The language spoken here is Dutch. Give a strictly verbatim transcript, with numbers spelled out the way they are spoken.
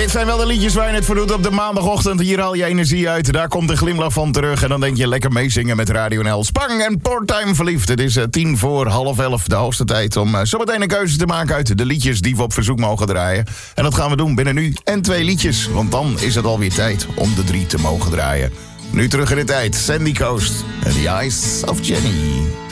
Dit zijn wel de liedjes waar je het voor doet op de maandagochtend. Hier haal je energie uit, daar komt de glimlach van terug. En dan denk je lekker meezingen met Radio N L. Spang en Porttime verliefd. Het is uh, tien voor half elf, de hoogste tijd om uh, zometeen een keuze te maken uit de liedjes die we op verzoek mogen draaien. En dat gaan we doen binnen nu en twee liedjes. Want dan is het alweer tijd om de drie te mogen draaien. Nu terug in de tijd, Sandy Coast en The Eyes of Jenny.